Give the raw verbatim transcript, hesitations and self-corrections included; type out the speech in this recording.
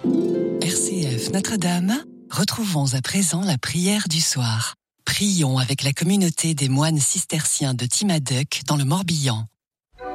R C F Notre-Dame, retrouvons à présent la prière du soir. Prions avec la communauté des moines cisterciens de Timaduck dans le Morbihan.